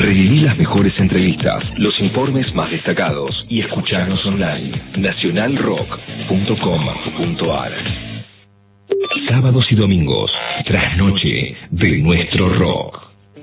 Reviví las mejores entrevistas, los informes más destacados y escucharnos online. Nacionalrock.com.ar. Sábados y domingos, trasnoche de nuestro rock.